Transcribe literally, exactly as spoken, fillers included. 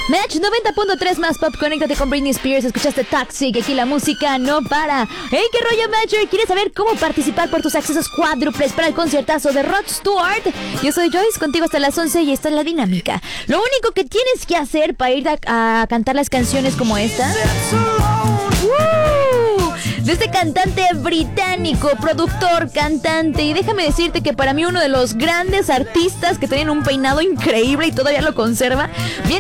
Match noventa punto tres más pop, conéctate con Britney Spears. Escuchaste Toxic, aquí la música no para. Hey, qué rollo, Matcher. ¿Quieres saber cómo participar por tus accesos cuádruples para el conciertazo de Rod Stewart? Yo soy Joyce, contigo hasta las once y esta es la dinámica. Lo único que tienes que hacer para ir a, a cantar las canciones como esta, ¡uh!, de este cantante británico, productor, cantante, y déjame decirte que para mí uno de los grandes artistas que tienen un peinado increíble y todavía lo conserva, viene